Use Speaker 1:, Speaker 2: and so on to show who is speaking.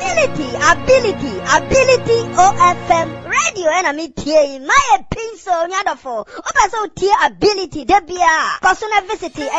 Speaker 1: ability OFM radio and me tie my pinso nyadofo oba so tie ability debia person visit